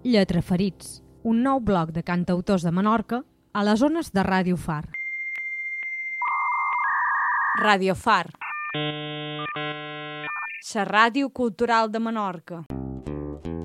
Lletraferits, un nou bloc de cantautors de Menorca a les ones de Ràdio Far. Ràdio Far, la ràdio cultural de Menorca.